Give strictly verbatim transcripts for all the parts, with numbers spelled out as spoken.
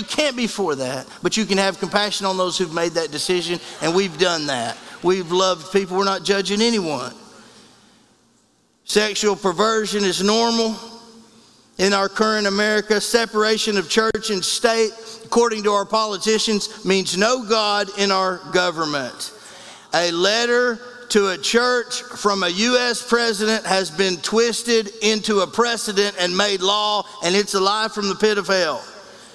you can't be for that, but you can have compassion on those who've made that decision, and we've done that. We've loved people. We're not judging anyone. Sexual perversion is normal in our current America. Separation of church and state, according to our politicians, means no God in our government. A letter to a church from a U S president has been twisted into a precedent and made law, and it's a lie from the pit of hell.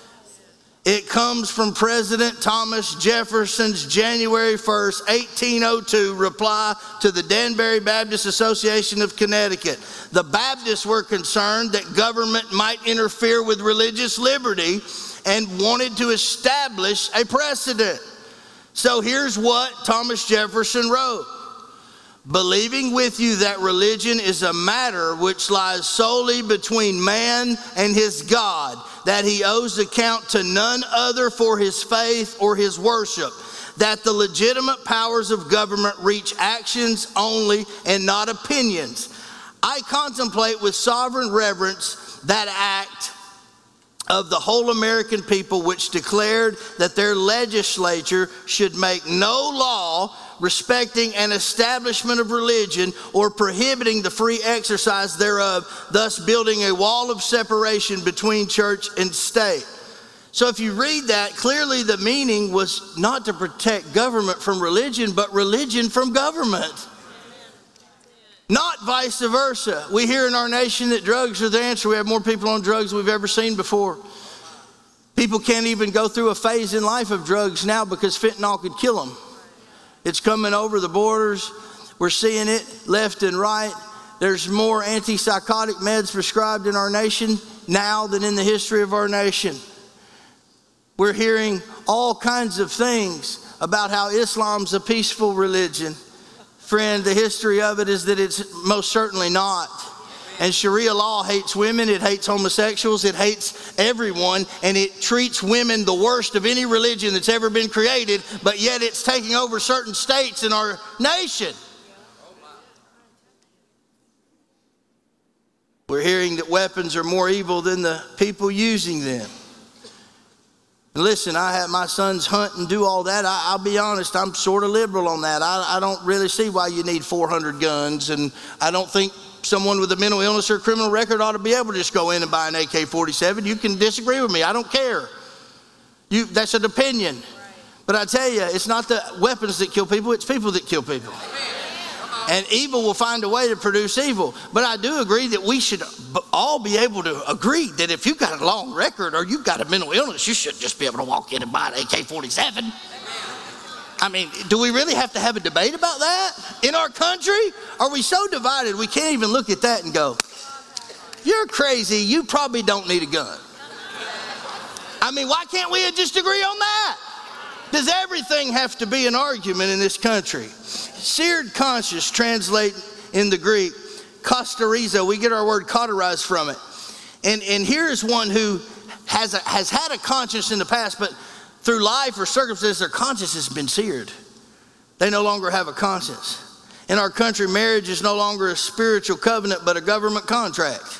It comes from President Thomas Jefferson's January first, eighteen oh two reply to the Danbury Baptist Association of Connecticut. The Baptists were concerned that government might interfere with religious liberty and wanted to establish a precedent. So here's what Thomas Jefferson wrote. Believing with you that religion is a matter which lies solely between man and his God, that he owes account to none other for his faith or his worship, that the legitimate powers of government reach actions only and not opinions. I contemplate with sovereign reverence that act of the whole American people which declared that their legislature should make no law respecting an establishment of religion or prohibiting the free exercise thereof, thus building a wall of separation between church and state. So if you read that, clearly the meaning was not to protect government from religion, but religion from government. Not vice versa. We hear in our nation that drugs are the answer. We have more people on drugs than we've ever seen before. People can't even go through a phase in life of drugs now because fentanyl could kill them. It's coming over the borders. We're seeing it left and right. There's more antipsychotic meds prescribed in our nation now than in the history of our nation. We're hearing all kinds of things about how Islam's a peaceful religion. Friend, the history of it is that it's most certainly not. And Sharia law hates women, it hates homosexuals, it hates everyone, and it treats women the worst of any religion that's ever been created, but yet it's taking over certain states in our nation. We're hearing that weapons are more evil than the people using them. And listen, I have my sons hunt and do all that. I, I'll be honest, I'm sort of liberal on that. I, I don't really see why you need four hundred guns, and I don't think someone with a mental illness or a criminal record ought to be able to just go in and buy an A K forty-seven. You can disagree with me. I don't care. You, that's an opinion. But I tell you, it's not the weapons that kill people, it's people that kill people. And evil will find a way to produce evil. But I do agree that we should all be able to agree that if you've got a long record or you've got a mental illness, you shouldn't just be able to walk in and buy an A K forty-seven. I mean, do we really have to have a debate about that in our country? Are we so divided we can't even look at that and go, you're crazy, you probably don't need a gun. I mean, why can't we just agree on that? Does everything have to be an argument in this country? Seared conscience translate in the Greek, kasterizo. We get our word cauterized from it. And, and here's one who has, a, has had a conscience in the past, but through life or circumstances, their conscience has been seared. They no longer have a conscience. In our country, marriage is no longer a spiritual covenant, but a government contract.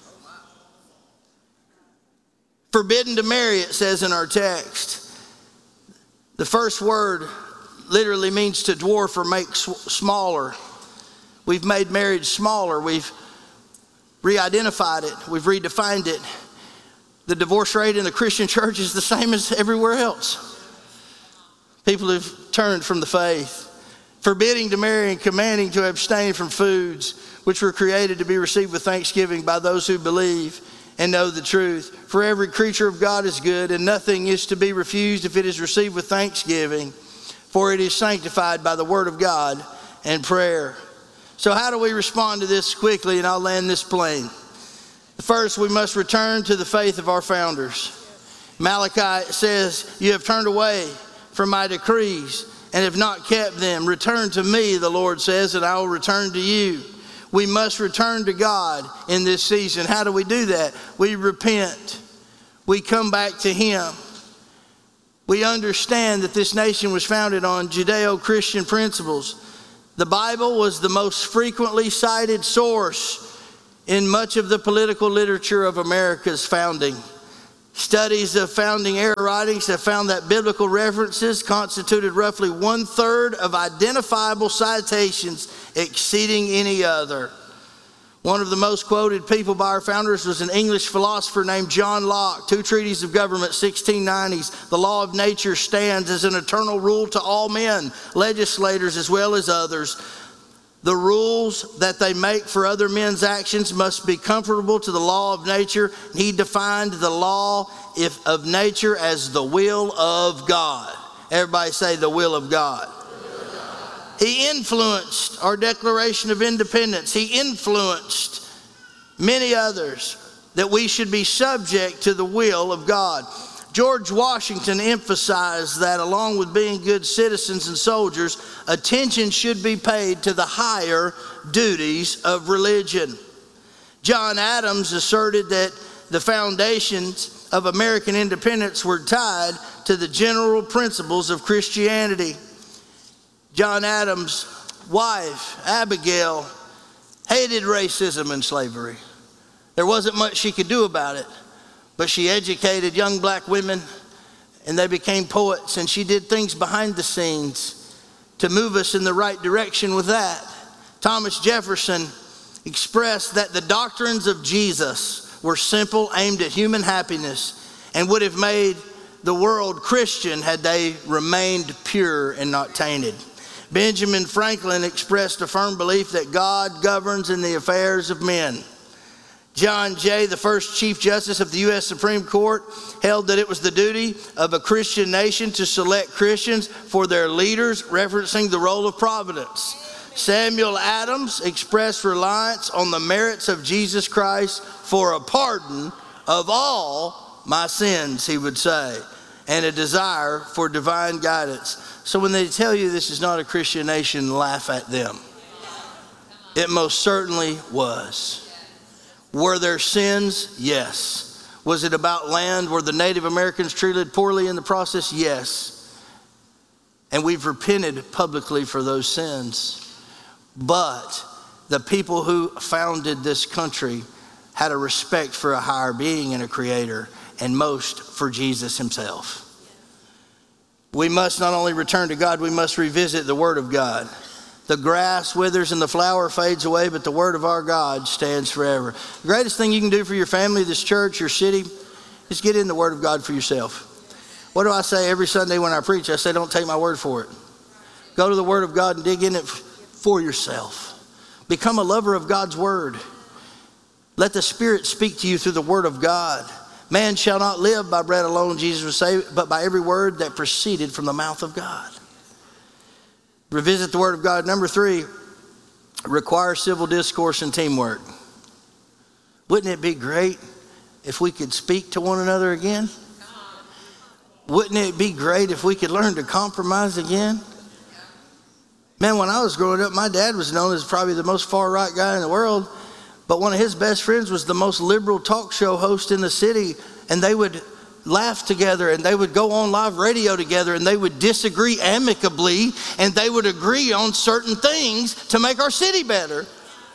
Forbidden to marry, it says in our text. The first word literally means to dwarf or make smaller. We've made marriage smaller. We've re-identified it. We've redefined it. The divorce rate in the Christian church is the same as everywhere else. People have turned from the faith. Forbidding to marry and commanding to abstain from foods which were created to be received with thanksgiving by those who believe and know the truth. For every creature of God is good, and nothing is to be refused if it is received with thanksgiving, for it is sanctified by the word of God and prayer. So how do we respond to this quickly? And I'll land this plane. First, we must return to the faith of our founders. Malachi says, you have turned away from my decrees and have not kept them. Return to me, the Lord says, and I will return to you. We must return to God in this season. How do we do that? We repent. We come back to Him. We understand that this nation was founded on Judeo-Christian principles. The Bible was the most frequently cited source in much of the political literature of America's founding. Studies of founding era writings have found that biblical references constituted roughly one third of identifiable citations, exceeding any other. One of the most quoted people by our founders was an English philosopher named John Locke. Two Treatises of Government, sixteen nineties. The law of nature stands as an eternal rule to all men, legislators as well as others. The rules that they make for other men's actions must be conformable to the law of nature. He defined the law if, of nature as the will of God. Everybody say the will of God. He influenced our Declaration of Independence. He influenced many others that we should be subject to the will of God. George Washington emphasized that along with being good citizens and soldiers, attention should be paid to the higher duties of religion. John Adams asserted that the foundations of American independence were tied to the general principles of Christianity. John Adams' wife, Abigail, hated racism and slavery. There wasn't much she could do about it, but she educated young black women and they became poets, and she did things behind the scenes to move us in the right direction with that. Thomas Jefferson expressed that the doctrines of Jesus were simple, aimed at human happiness, and would have made the world Christian had they remained pure and not tainted. Benjamin Franklin expressed a firm belief that God governs in the affairs of men. John Jay, the first Chief Justice of the U S Supreme Court, held that it was the duty of a Christian nation to select Christians for their leaders, referencing the role of providence. Samuel Adams expressed reliance on the merits of Jesus Christ for a pardon of all my sins, he would say, and a desire for divine guidance. So when they tell you this is not a Christian nation, laugh at them. It most certainly was. Were there sins? Yes. Was it about land? Were the Native Americans treated poorly in the process? Yes. And we've repented publicly for those sins. But the people who founded this country had a respect for a higher being and a creator, and most for Jesus himself. We must not only return to God, we must revisit the Word of God. The grass withers and the flower fades away, but the Word of our God stands forever. The greatest thing you can do for your family, this church, your city, is get in the Word of God for yourself. What do I say every Sunday when I preach? I say, don't take my word for it. Go to the Word of God and dig in it for yourself. Become a lover of God's Word. Let the Spirit speak to you through the Word of God. Man shall not live by bread alone, Jesus would say, but by every word that proceeded from the mouth of God. Revisit the Word of God. Number three, require civil discourse and teamwork. Wouldn't it be great if we could speak to one another again? Wouldn't it be great if we could learn to compromise again? Man, when I was growing up, my dad was known as probably the most far-right guy in the world, but one of his best friends was the most liberal talk show host in the city, and they would laugh together, and they would go on live radio together, and they would disagree amicably, and they would agree on certain things to make our city better.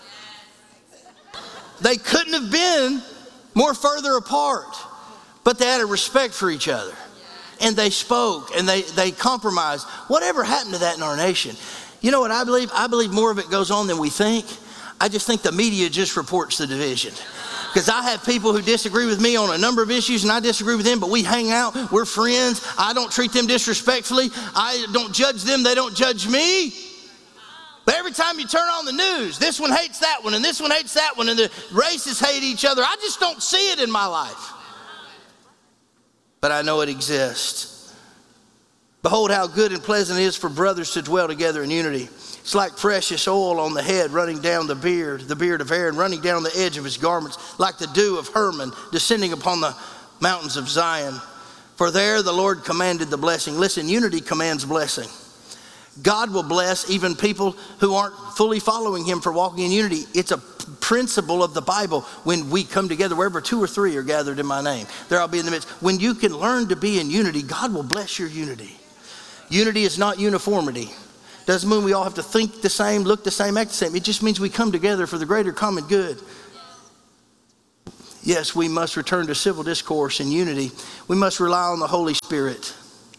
They couldn't have been more further apart, but they had a respect for each other, and they spoke, and they, they compromised. Whatever happened to that in our nation? You know what I believe? I believe more of it goes on than we think. I just think the media just reports the division. Because I have people who disagree with me on a number of issues, and I disagree with them, but we hang out, we're friends. I don't treat them disrespectfully. I don't judge them, they don't judge me. But every time you turn on the news, this one hates that one, and this one hates that one, and the racists hate each other. I just don't see it in my life. But I know it exists. Behold how good and pleasant it is for brothers to dwell together in unity. It's like precious oil on the head running down the beard, the beard of Aaron, running down the edge of his garments, like the dew of Hermon descending upon the mountains of Zion. For there the Lord commanded the blessing. Listen, unity commands blessing. God will bless even people who aren't fully following him for walking in unity. It's a principle of the Bible. When we come together, wherever two or three are gathered in my name, there I'll be in the midst. When you can learn to be in unity, God will bless your unity. Unity is not uniformity. Doesn't mean we all have to think the same, look the same, act the same. It just means we come together for the greater common good. Yes, we must return to civil discourse and unity. We must rely on the Holy Spirit.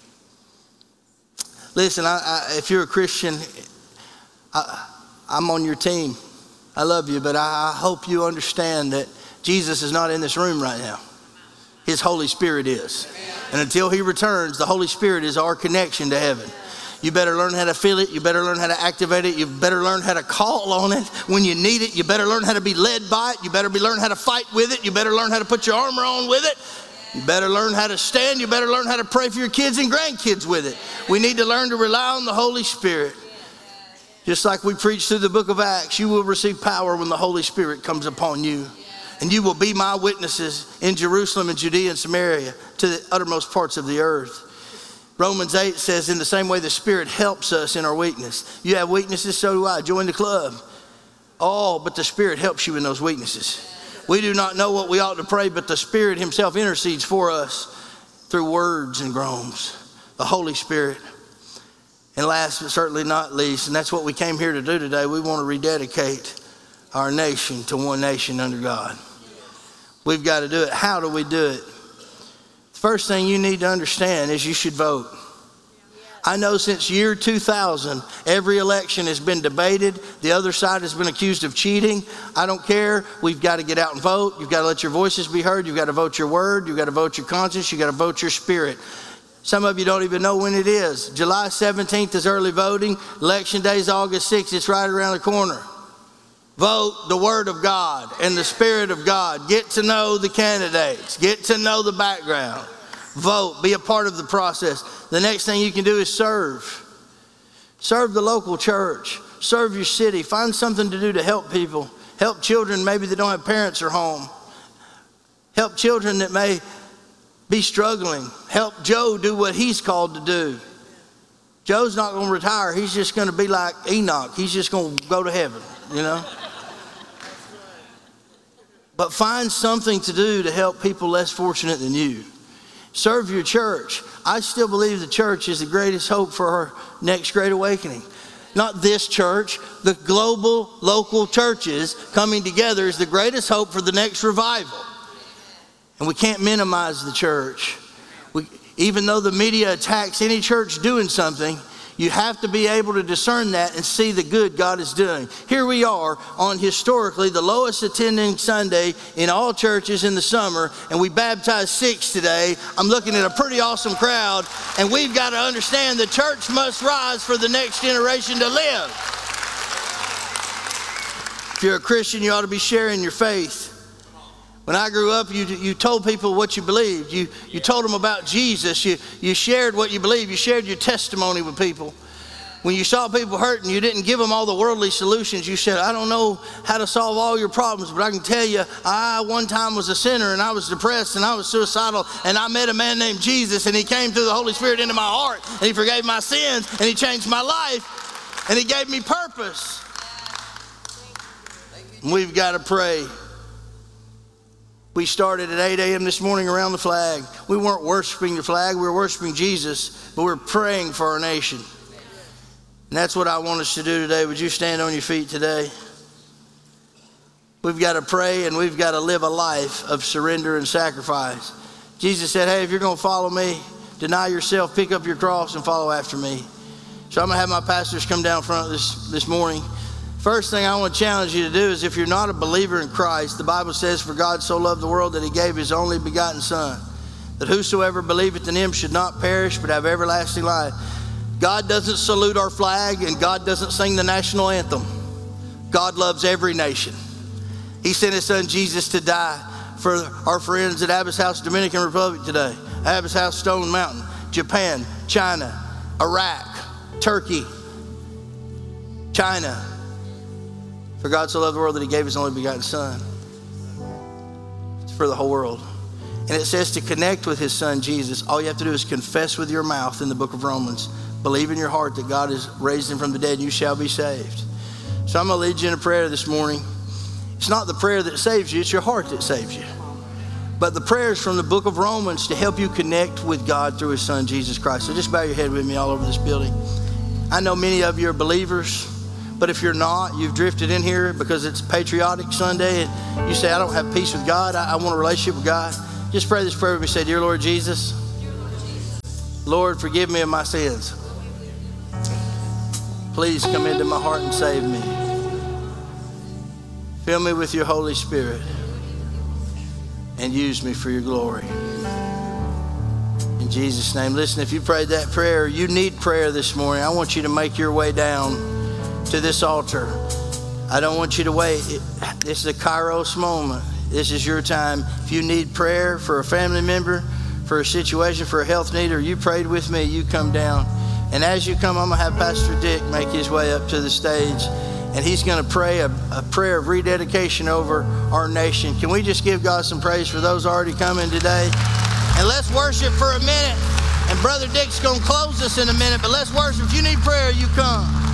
Listen, I, I, if you're a Christian, I, I'm on your team. I love you, but I, I hope you understand that Jesus is not in this room right now. His Holy Spirit is. And until he returns, the Holy Spirit is our connection to heaven. You better learn how to feel it. You better learn how to activate it. You better learn how to call on it when you need it. You better learn how to be led by it. You better be learn how to fight with it. You better learn how to put your armor on with it. You better learn how to stand. You better learn how to pray for your kids and grandkids with it. We need to learn to rely on the Holy Spirit. Just like we preached through the book of Acts, you will receive power when the Holy Spirit comes upon you. And you will be my witnesses in Jerusalem and Judea and Samaria to the uttermost parts of the earth. Romans eight says, in the same way the Spirit helps us in our weakness. You have weaknesses, so do I. Join the club. Oh, but the Spirit helps you in those weaknesses. We do not know what we ought to pray, but the Spirit himself intercedes for us through words and groans. The Holy Spirit. And last but certainly not least, and that's what we came here to do today, we want to rededicate our nation to one nation under God. We've got to do it. How do we do it? First thing you need to understand is you should vote. I know since year two thousand, every election has been debated. The other side has been accused of cheating. I don't care. We've got to get out and vote. You've got to let your voices be heard. You've got to vote your word. You've got to vote your conscience. You've got to vote your spirit. Some of you don't even know when it is. July seventeenth is early voting. Election day is August sixth. It's right around the corner. Vote the Word of God and the Spirit of God. Get to know the candidates. Get to know the background. Vote. Be a part of the process. The next thing you can do is serve. Serve the local church. Serve your city. Find something to do to help people. Help children maybe that don't have parents or home. Help children that may be struggling. Help Joe do what he's called to do. Joe's not going to retire. He's just going to be like Enoch. He's just going to go to heaven, you know. But find something to do to help people less fortunate than you. Serve your church. I still believe the church is the greatest hope for our next great awakening. Not this church, the global local churches coming together is the greatest hope for the next revival. And we can't minimize the church. We, even though the media attacks any church doing something, you have to be able to discern that and see the good God is doing. Here we are on historically the lowest attending Sunday in all churches in the summer, and we baptized six today. I'm looking at a pretty awesome crowd, and we've got to understand the church must rise for the next generation to live. If you're a Christian, you ought to be sharing your faith. When I grew up, you, you told people what you believed. You, you told them about Jesus. You, you shared what you believed. You shared your testimony with people. When you saw people hurting, you didn't give them all the worldly solutions. You said, I don't know how to solve all your problems, but I can tell you, I one time was a sinner, and I was depressed, and I was suicidal, and I met a man named Jesus, and he came through the Holy Spirit into my heart, and he forgave my sins, and he changed my life, and he gave me purpose. And we've got to pray. We started at eight a.m. this morning around the flag. We weren't worshiping the flag. We were worshiping Jesus, but we we're praying for our nation. And that's what I want us to do today. Would you stand on your feet today? We've got to pray, and we've got to live a life of surrender and sacrifice. Jesus said, hey, if you're going to follow me, deny yourself, pick up your cross, and follow after me. So I'm going to have my pastors come down front this, this morning. First thing I want to challenge you to do is, if you're not a believer in Christ, the Bible says, for God so loved the world that he gave his only begotten Son, that whosoever believeth in him should not perish but have everlasting life. God doesn't salute our flag, and God doesn't sing the national anthem. God loves every nation. He sent his son Jesus to die for our friends at Abbas House, Dominican Republic today, Abbas House, Stone Mountain, Japan, China, Iraq, Turkey, China. For God so loved the world that he gave his only begotten Son. It's for the whole world. And it says to connect with his Son, Jesus, all you have to do is confess with your mouth in the book of Romans. Believe in your heart that God has raised him from the dead, and you shall be saved. So I'm going to lead you in a prayer this morning. It's not the prayer that saves you, it's your heart that saves you. But the prayer is from the book of Romans to help you connect with God through his Son, Jesus Christ. So just bow your head with me all over this building. I know many of you are believers. But if you're not, you've drifted in here because it's Patriotic Sunday and you say, I don't have peace with God, I, I want a relationship with God. Just pray this prayer with me. Say, Dear Lord Jesus, Lord, forgive me of my sins. Please come into my heart and save me. Fill me with your Holy Spirit and use me for your glory. In Jesus' name. Listen, if you prayed that prayer, you need prayer this morning, I want you to make your way down to this altar. I don't want you to wait. This is a Kairos moment. This is your time. If you need prayer for a family member, for a situation, for a health need, or you prayed with me, you come down. And as you come, I'm going to have Pastor Dick make his way up to the stage, and he's going to pray a, a prayer of rededication over our nation. Can we just give God some praise for those already coming today? And let's worship for a minute. And Brother Dick's going to close us in a minute, but let's worship. If you need prayer, you come.